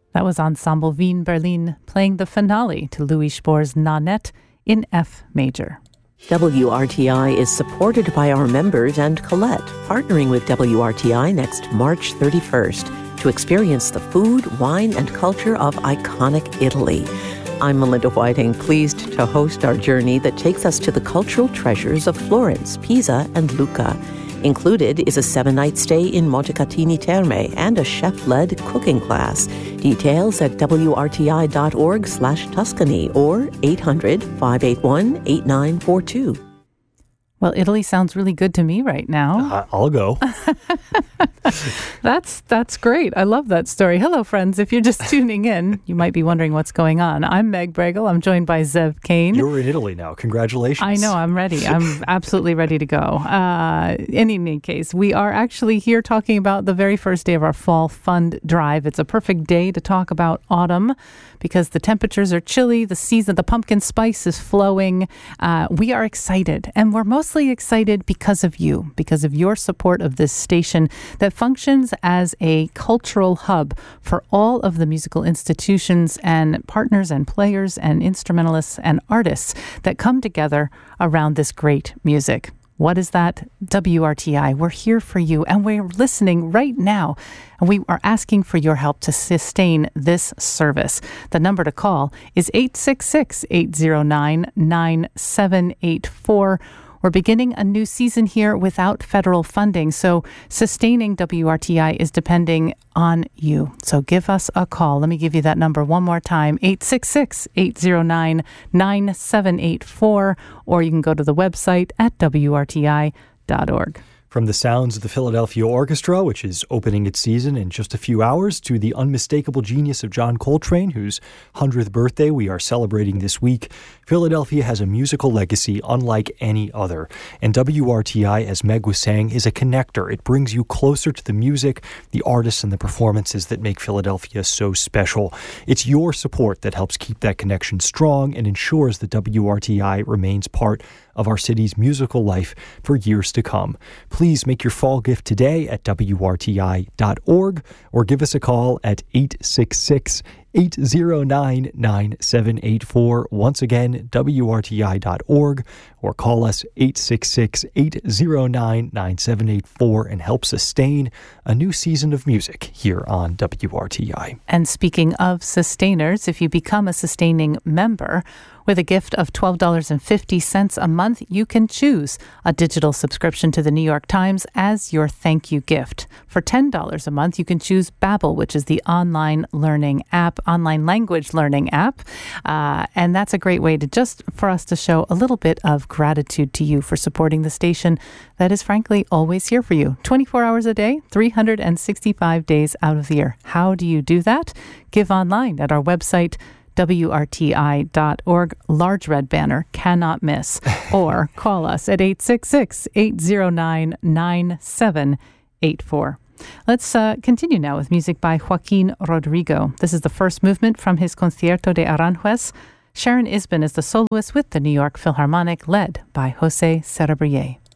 That was Ensemble Wien Berlin playing the finale to Louis Spohr's Nanette in F major. WRTI is supported by our members and Colette, partnering with WRTI next March 31st to experience the food, wine, and culture of iconic Italy. I'm Melinda Whiting, pleased to host our journey that takes us to the cultural treasures of Florence, Pisa, and Lucca. Included is a 7-night stay in Montecatini Terme and a chef-led cooking class. Details at wrti.org/Tuscany or 800-581-8942. Well, Italy sounds really good to me right now. I'll go. That's great. I love that story. Hello, friends. If you're just tuning in, you might be wondering what's going on. I'm Meg Bregel. I'm joined by Zev Kane. You're in Italy now. Congratulations. I know. I'm ready. I'm absolutely ready to go. In any case, we are actually here talking about the very first day of our Fall Fund Drive. It's a perfect day to talk about autumn because the temperatures are chilly. The season, the pumpkin spice is flowing. We are excited, and we're mostly excited because of you, because of your support of this station that functions as a cultural hub for all of the musical institutions and partners and players and instrumentalists and artists that come together around this great music. What is that? WRTI. We're here for you, and we're listening right now, and we are asking for your help to sustain this service. The number to call is 866-809-9784. We're beginning a new season here without federal funding, so sustaining WRTI is depending on you. So give us a call. Let me give you that number one more time, 866-809-9784, or you can go to the website at wrti.org. From the sounds of the Philadelphia Orchestra, which is opening its season in just a few hours, to the unmistakable genius of John Coltrane, whose 100th birthday we are celebrating this week, Philadelphia has a musical legacy unlike any other. And WRTI, as Meg was saying, is a connector. It brings you closer to the music, the artists, and the performances that make Philadelphia so special. It's your support that helps keep that connection strong and ensures that WRTI remains part of our city's musical life for years to come. Please make your fall gift today at WRTI.org or give us a call at 866-809-9784. Once again, WRTI.org, or call us 866-809-9784 and help sustain a new season of music here on WRTI. And speaking of sustainers, if you become a sustaining member, with a gift of $12.50 a month, you can choose a digital subscription to the New York Times as your thank you gift. For $10 a month, you can choose Babbel, which is the online language learning app. And that's a great way for us to show a little bit of gratitude to you for supporting the station that is frankly always here for you. 24 hours a day, 365 days out of the year. How do you do that? Give online at our website, WRTI.org. Large red banner, cannot miss. Or call us at 866-809-9784. Let's continue now with music by Joaquin Rodrigo. This is the first movement from his Concierto de Aranjuez. Sharon Isbin is the soloist with the New York Philharmonic, led by Jose Cerebrier.